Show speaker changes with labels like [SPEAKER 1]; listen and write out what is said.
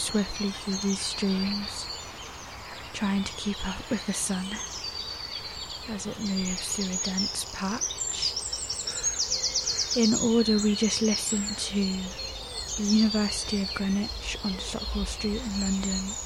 [SPEAKER 1] swiftly through these streams, trying to keep up with the sun as it moves through a dense patch. In order, we just listened to the University of Greenwich on Stockwell Street in London,